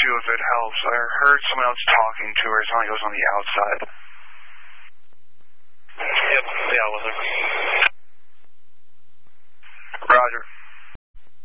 too if it helps. I heard someone else talking to her. It sounded like it was on the outside.